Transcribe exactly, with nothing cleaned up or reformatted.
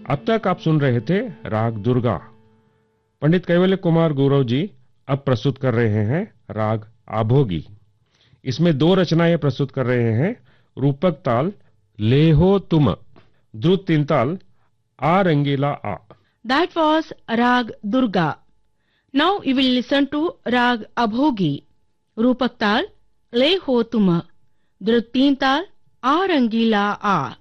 अब तक आप सुन रहे थे राग दुर्गा। पंडित कैवल्य कुमार गौरव जी अब प्रस्तुत कर रहे हैं राग आभोगी। इसमें दो रचनाएं प्रस्तुत कर रहे हैं। रूपक ताल ले हो तुम, द्रुत तीन ताल आ रंगीला आ। That was Rag Durga. Now you will listen to Rag Abhogi. Rupak Tal, Le Ho Tuma. Drut Teen Tal, A Rangila A.